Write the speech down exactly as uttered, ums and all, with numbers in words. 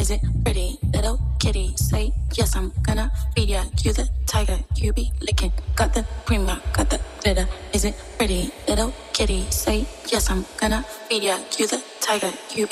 Is it pretty, little kitty? Say yes, I'm gonna feed ya. You the tiger, you be licking. Got the cream, I got the glitter. Is it pretty, little kitty? Say yes, I'm gonna feed ya. You the tiger, you be